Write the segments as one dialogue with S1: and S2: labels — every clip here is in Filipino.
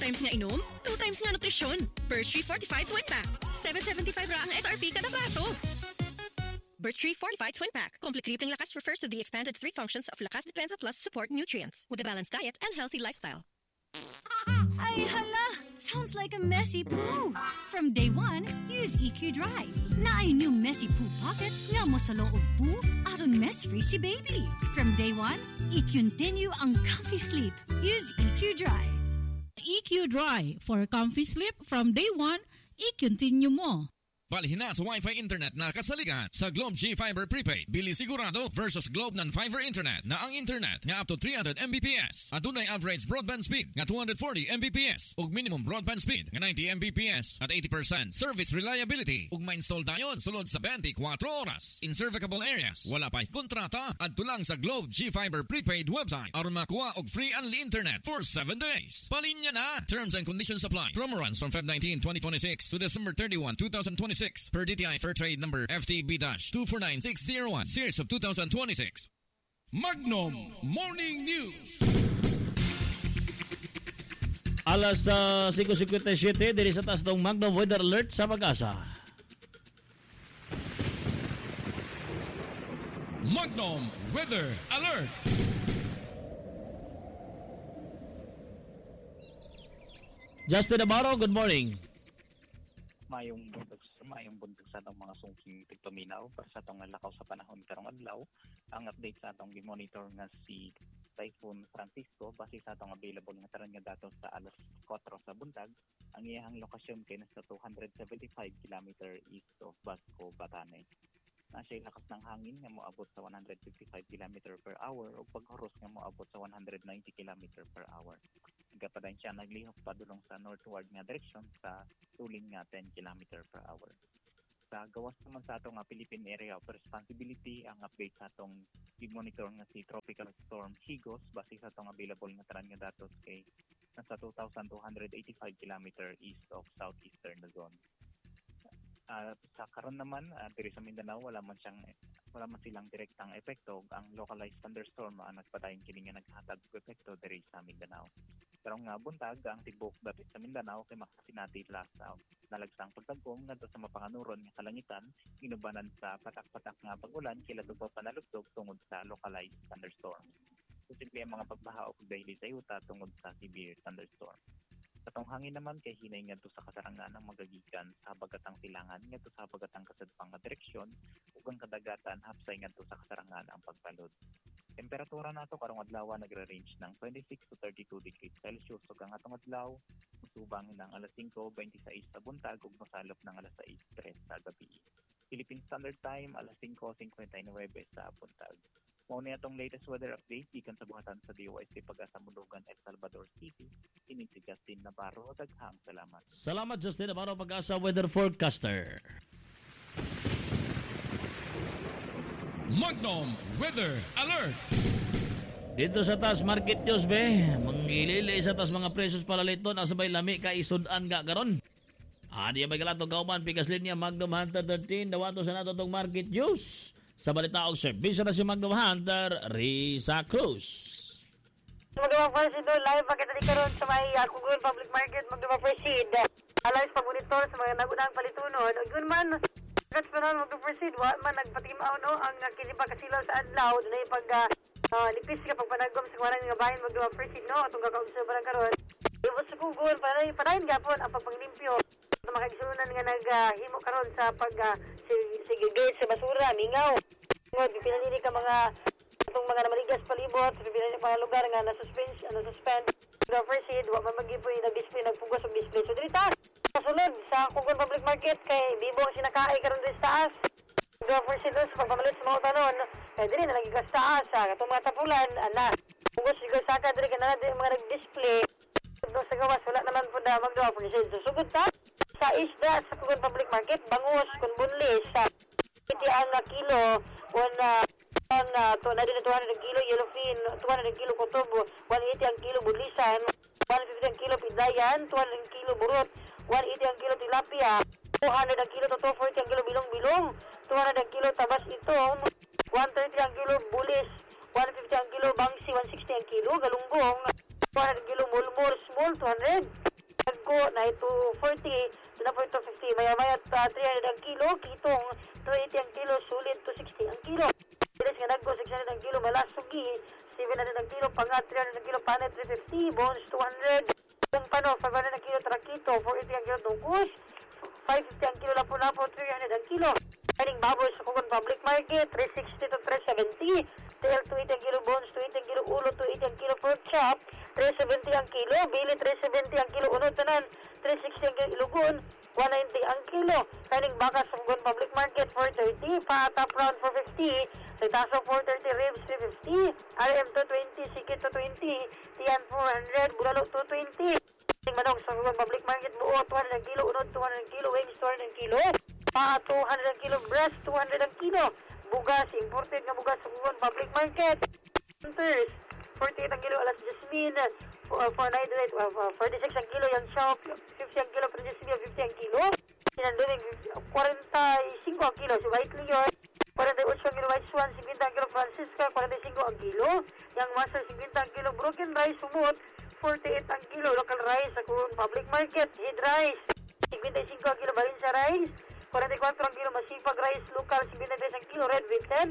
S1: times nga inom, 2 times nga nutrisyon. Birch Tree Fortified Twin Pack. 775 ra ang SRP kada baso. Birch Tree Fortified Twin Pack. Complete tripling lakas refers to the expanded 3 functions of Lakas Depensa Plus support nutrients with a balanced diet and healthy lifestyle.
S2: Ay, hala! Sounds like a messy poo. From day one, use EQ Dry. Na ay new messy poo pocket nga mo sa loob poo aron mess-free si baby. From day one, i-continue ang comfy sleep. Use EQ Dry.
S3: EQ Dry for comfy sleep from day one, i-continue mo.
S4: Palhin na sa Wi-Fi internet na kasaligan sa Globe G-Fiber Prepaid. Bili sigurado versus Globe non-fiber internet na ang internet nga up to 300 Mbps. At dunay average broadband speed nga 240 Mbps ug minimum broadband speed nga 90 Mbps at 80% service reliability ug ma-install dayon sulod sa 24 oras. In serviceable areas, wala pa'y kontrata at tulang sa Globe G-Fiber Prepaid website aron makuha og free unli internet for 7 days. Palinya na! Terms and conditions apply. Promo runs from Feb 19, 2026 to December 31, 2026. Per DTI Fair Trade Number FTB-249601 Series of 2026.
S5: Magnum Morning News.
S6: Alas 5:57 diri sa taas ng Magnum Weather Alert sa Pag-asa.
S5: Magnum Weather Alert.
S6: Justin Navarro, good morning.
S7: Mayong bundag sa atong mga sungking tigpaminaw para sa atong lakaw sa panahon karong adlaw. Ang update sa atong gimonitor nga si Typhoon Francisco base sa atong available nga taran nga datos sa alas 4 sa buntag. Ang iyang lokasyon kay nasa 275 km east of Basco, Batanes. Nasa lakas ng hangin nga moabot sa 155 km per hour o paghuros nga moabot sa 190 km per hour. Nagapadayon siya naglihok padulong sa northward nga direksyon sa tulin nga 10 km per hour. Sa gawas naman sa atong Philippine Area of Responsibility, ang update sa atong i-monitor nga si Tropical Storm Higos base sa atong available nga taran nga datos kay nasa 2,285 km east of southeastern Luzon. Sa karon naman diri sa Mindanao wala man silang direktang epekto. Ang localized thunderstorm ang nagpadayon kini nga naghatag og epekto diri sa Mindanao. Pero nga buntag ang tibok dapit sa Mindanao kay makasinati sa nalagsang pagtagom ngadto sa mapanganuron nga kalangitan inubanan sa patak-patak nga pag-ulan kila tubo panalugtog tungod sa localized thunderstorm. Posible ang mga pagbaha o pagdahili sa yuta tungod sa severe thunderstorm. Katong hangin naman kay hinay ngadto sa kasarangan ng magagikan sa habagatang silangan ngadto sa habagatang kasadpang nga direksyon ug ang kadagatan hapsay ngadto sa kasarangan ang pagbalod. Temperatura nato karong adlaw nagre-range ng 26 to 32 degrees Celsius ug ang atong adlaw musubang ng alas 5:26 sa buntag ug mosalop ng alas 6:03 sa gabi. Philippine Standard Time alas 5:59 sa buntag. Mao ni atong latest weather update gikan sa buhatan sa DOST Pag-asa Mulugan, El Salvador City. Ini si Justin Navarro. Daghang salamat.
S6: Salamat Justin Navarro, Pag-asa Weather Forecaster.
S5: Magnum Weather Alert.
S6: Dito sa taas Market News be, mangilili sa taas mga presyos para lito na sabay lami ka isudan ga garon. Adi may galatong kauman pikas linya Magnum Hunter 13 dawato sa nato tong Market News. Sa balita og serbisyo na si Magnum Hunter Risa Cruz.
S8: Magnum Proceed live pakita di karon sa may Kugon Public Market Magnum Proceed. Alas pag-monitor sa mga nagunang palitunon. Ug man Kasperal Magnum Proceed wa man nagpatimaw no ang kinipa kasilaw sa adlaw dunay pag lipis ka pagpanagom sa warang nga bahin Magnum Proceed no atong kakaobserbahan karon. Ibot sa Kugon padayon gapon ang pagpanglimpyo sa mga igsunan nga naghimo karon sa pag segregate sa basura mingaw. Ngod pinanili ka mga itong mga namaligas palibot sa pinanili mga lugar nga na-suspend the proceed wa man magipoy nag-display nagpugos og display so diri ta kasulod sa Kugon Public Market kay bibo sinakaay karon diri sa taas the proceed sa pagpamalit sa mga tanon kay diri na nagigas taas sa katong mga tapulan ana pugos siguro saka diri kana diri mga nag-display do sa gawas wala naman pud magduwa proceed so sugod ta sa isda sa Kugon Public Market bangus kun bunlis sa iti ang kilo to na din 200 kilo yellowfin 200 kilo kotobo 180 ang kilo bulisan 150 ang kilo pidayan 200 ang kilo burot 180 ang kilo tilapia 200 ang kilo toto 40 ang kilo bilong-bilong 200 ang kilo tabas itong 130 ang kilo bulis 150 ang kilo bangsi 160 ang kilo galunggong 200 kilo mulmul small 200 dako na ito 40, na po ito 50. Maya-maya 300 ang kilo, kitong 280 ang kilo, sulit 260 ang kilo. Bilis nga nagko 600 ang kilo, malasugi 700 ang kilo, pangat 300 ang kilo, panet 350, bones 200. Kung pano, 500 ang kilo, trakito, 480 ang kilo, tungkos, 550 ang kilo, lapo-lapo, 300 ang kilo. Kaning baboy sa Kugon Public Market, 360 to 370. Tail 280 ang kilo, bones 280 ang kilo, ulo 280 ang kilo, pork chop, 370 ang kilo, bili 370 ang kilo, unod tanan, 360 ang kilo, ilugon, 190 ang kilo. Kaning baka sa Kugon Public Market, 430, pa top round 450, Ritaso 430, ribs 350, RM 220, sikit 220, tiyan 400, bulalo 220. Manok sa Kugon Public Market, buo 200 ang kilo, unod 200 ang kilo, wings 200 ang kilo, pa 200 ang kilo, breast 200 ang kilo, bugas, imported nga bugas sa Kugon Public Market. Hunters, 48 ang kilo, alas jasmine, 46 ang kilo, yung shop, 50 ang kilo, jasmine, 50 ang kilo, sinanduming 45 ang kilo, so white leon, 48 ang kilo, white swan, 50 ang kilo, Francisca, 45 ang kilo, yung master, 50 ang kilo, broken rice, sumot, 48 ang kilo, local rice sa Kugon Public Market, head rice, 55 ang kilo, Balinsa rice, 44 ang kilo, masipag rice, local, 53 ang kilo, red Vinton,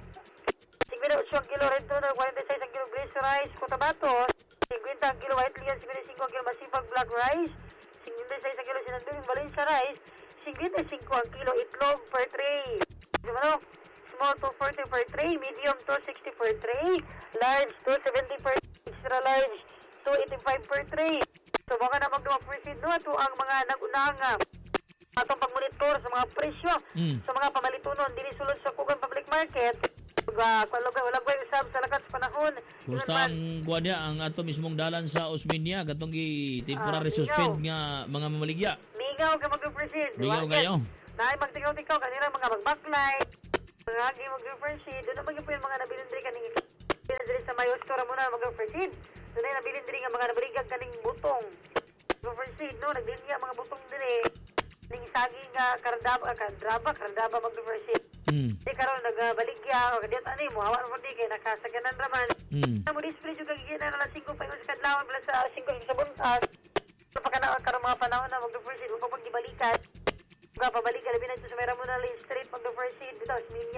S8: 58 ang kilo, red tuna, 46 ang kilo, grease rice, Cotabato, 50 ang kilo, white leon, 55 ang kilo, masipag black rice, 56 ang kilo, sinanduming Balinsa rice, 55 ang kilo, itlog per tray, ano? Small 240 per tray, medium 260 per tray, large 270 per tray, extra large 285 per tray. So baka na mag-proceed no ato ang mga nagunang atong pagmonitor sa mga presyo sa mga pamalitunon dili sulod sa Kugon Public Market. Wala ko usab sa lakas panahon.
S6: Gusto ang kuha niya ang ato mismong dalan sa Osmeña gatong temporary suspend nga mga mamaligya.
S8: Migaw ka mag-proceed.
S6: Migaw kayo.
S8: Dahil magtikaw-tikaw kanila mga mag-backlight. Mga agi mag-proceed. Doon naman yung mga nabilindri kaning bilindri sa Mayo Store muna mag-proceed. Doon na nabilindri nga mga nabaligag kaning butong. Mag-proceed, no? Nagdiliya mga butong din ning saging nga kardaba mag-proceed. Di karon nagbaligya o kadiyot ani mo hawa mo di kay nakasaganan raman. Mo display jud kag na alas 5 pa yung kadlawon plus sa 5 sa buntas. So pagkana karon mga panahon na mag-proceed ug pag gibalikan. Pabalik ka labi na sa Mera Munali Street mag-proceed dito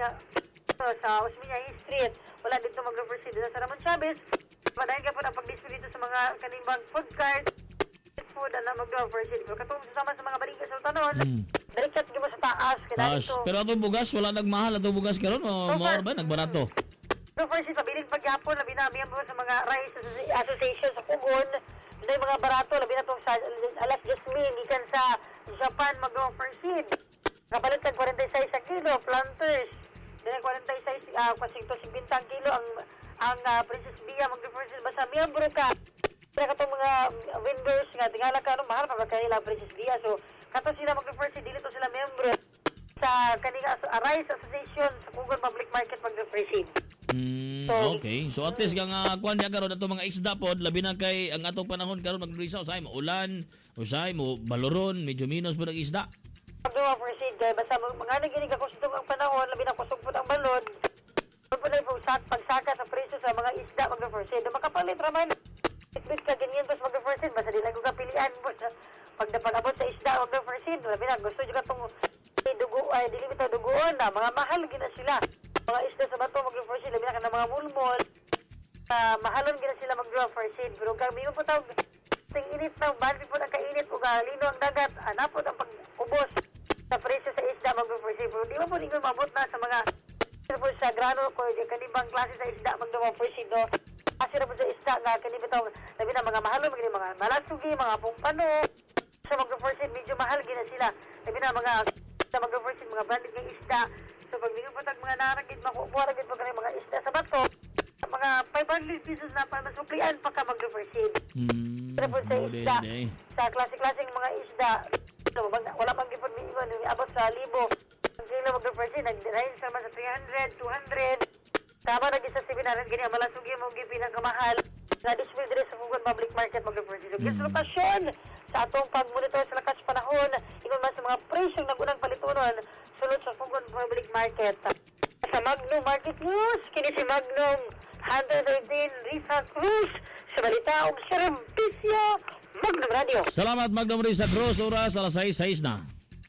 S8: sa Osmeña Street. Wala dito mag-proceed dito sa Ramon Chavez. Padayon ka po na pag-display dito sa mga kanimbang food cart. Food na mag-proceed. Pero katong sama sa mga balikas sa tanon. Direksat mo sa taas.
S6: Pero itong bugas, wala nagmahal itong bugas karon o more ba? Nagbarato?
S8: Proceed, pabiling pagyapon, labi na miyembro sa mga rice association sa Kugon. Doon yung mga barato, labi na itong sa alas jasmine, ikan sa Japan mag-proceed. Kapalit ng 46 ang kilo, planters. Doon yung 46, kasing 50 ang kilo, ang Princess Bia mag-proceed. Basta miyembro ka. Kaya katong mga vendors nga, tingala ka, mahal pa ba kanila Princess Bia. So, kato sila mag-proceed, dili to sila miyembro sa kanila Rice Association sa Kugon Public Market mag-proceed.
S6: Okay. So at least kang kuan niya karon ato mga isda pod labi na kay ang atong panahon karon magdrisa usay mo ulan, usay mo baloron, medyo minus pod ang isda.
S8: Mag-proceed kay basta mga nagini ka kusog ang panahon labi na kusog pod ang balod. Pud na pagsaka sa presyo sa mga isda mag-proceed. Makapalit raman. Itbit ka ganyan tos mag-proceed basta di lang ko kapilian po pag napag-abot sa isda mag-proceed labi na gusto jud katong dugo ay dili bitaw dugoon na mga mahal gina sila. Mga isda sa bato mag-proceed labi na kana mga mulmol. Mahalon gina sila mag-proceed pero kami mo tawag ting init na bali po ang kainit ug lino ang dagat anapod ang pag-ubos sa presyo sa isda mag-proceed pero di mo po ninyo mabot na sa mga sa grano ko kanibang klase sa isda mag-proceed no. Kasi ra po sa isda nga kani bitaw labi na mga mahalon magini mga malasugi mga pumpano sa mag-proceed medyo mahal gina sila labi na mga sa mag-proceed mga branded ng isda. So pag hindi po mga naragid, makukuha ragid po kayo mga isda sa bato, mga 500 pesos na para masuplian pa ka mag-proceed. Pero po sa isda, sa klase-klaseng mga isda, so, wala pang gipon mingon, abot sa 1,000. Ang kilo mag-proceed, nag-range naman sa 300, 200. Tama na sa 700, ganyan, malasugi mo pinagkamahal. Na-display din sa Kugon Public Market mag-proceed. Sa lokasyon, sa atong pag-monitor sa lakas panahon, ingon man sa mga presyong nagunang palitunon, sulod sa Kugon Public Market. Sa Magnum Market News, kini si Magnum 113 Risa Cruz, sa balita og serbisyo, Magnum Radio.
S6: Salamat Magnum Risa Cruz, oras alas 6:06 na.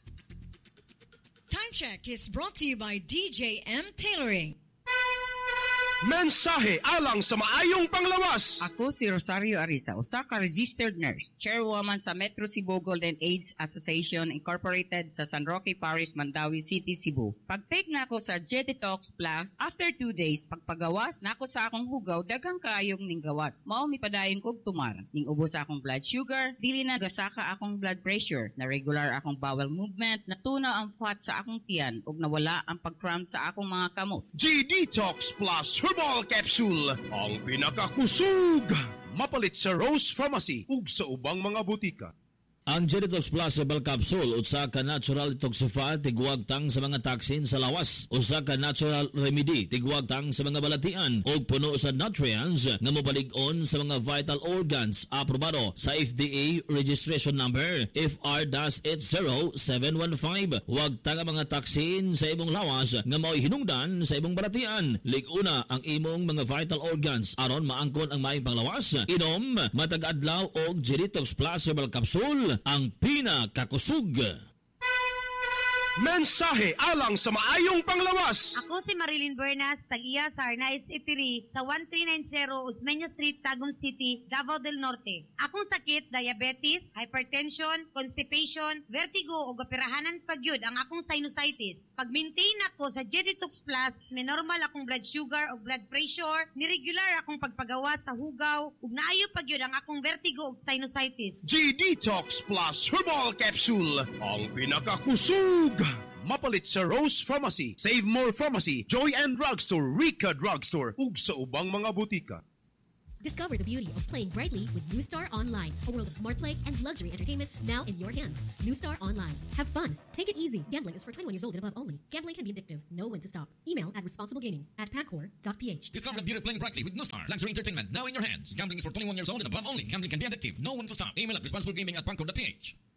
S9: Time check is brought to you by DJ M Tailoring.
S10: Mensahe alang sa maayong panglawas.
S11: Ako si Rosario Arisa, usa ka registered nurse, chairwoman sa Metro Cebu Golden AIDS Association Incorporated sa San Roque Parish, Mandawi City, Cebu. Pag-take na ako sa J-Detox Plus, after 2 days, pagpagawas na ako sa akong hugaw, daghang kaayong ning gawas. Mao mi padayon kog tumar. Ning ubos sa akong blood sugar, dili na gasaka akong blood pressure, na regular akong bowel movement, natunaw ang fat sa akong tiyan, ug nawala ang pag-cramp sa akong mga kamot.
S10: J-Detox Plus Herbal Capsule, ang pinakakusog. Mapalit sa Rose Pharmacy ug sa ubang mga butika.
S6: Ang J-Detox Plus Herbal Capsule, usa ka natural detoxifier tigwag tang sa mga toxin sa lawas. Usa ka natural remedy tigwag tang sa mga balatian o puno sa nutrients nga mobalig-on sa mga vital organs. Aprobado sa FDA registration number FR-80715. Huwag tang mga toxin sa imong lawas nga mao'y hinungdan sa imong balatian. Liguna ang imong mga vital organs aron maangkon ang maayong panglawas. Inom matag-adlaw og J-Detox Plus Herbal Capsule, ang pinakakusog.
S10: Mensahe alang sa maayong panglawas.
S8: Ako si Marilyn Bernas, tag-iya sa Arnaiz Eatery sa 1390 Osmeña Street, Tagum City, Davao del Norte. Akong sakit, diabetes, hypertension, constipation, vertigo o operahanan pagyud ang akong sinusitis. Pag-maintain ako sa J-Detox Plus, may normal akong blood sugar o blood pressure, ni-regular akong pagpagawa sa hugaw, ug naayo pagyud ang akong vertigo o sinusitis.
S10: J-Detox Plus Herbal Capsule, ang pinakakusog. Mapalit sa Rose Pharmacy, Save More Pharmacy, Joy and Drugstore, Rica Drugstore, ug sa ubang mga butika.
S1: Discover the beauty of playing brightly with New Star Online, a world of smart play and luxury entertainment now in your hands. New Star Online. Have fun. Take it easy. Gambling is for 21 years old and above only. Gambling can be addictive. Know when to stop. Email at responsiblegaming@pacor.ph.
S4: Discover the beauty of playing brightly with New Star. Luxury entertainment now in your hands. Gambling is for 21 years old and above only. Gambling can be addictive. Know when to stop. Email at responsiblegaming@pacor.ph.